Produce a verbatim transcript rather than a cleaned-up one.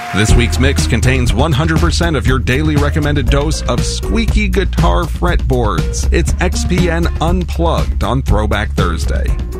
This week's mix contains one hundred percent of your daily recommended dose of squeaky guitar fretboards. It's X P N Unplugged on Throwback Thursday.